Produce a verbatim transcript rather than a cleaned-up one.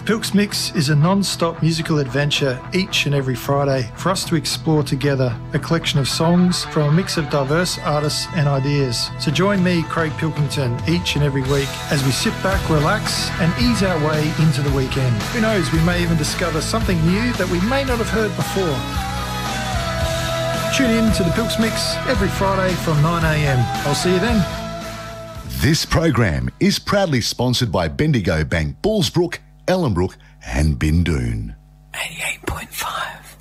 Pilks Mix is a non-stop musical adventure each and every Friday for us to explore together a collection of songs from a mix of diverse artists and ideas. So join me, Craig Pilkington, each and every week as we sit back, relax and ease our way into the weekend. Who knows, we may even discover something new that we may not have heard before. Tune in to the Pilks Mix every Friday from nine a m. I'll see you then. This program is proudly sponsored by Bendigo Bank, Bullsbrook, Ellenbrook and Bindoon. eighty-eight point five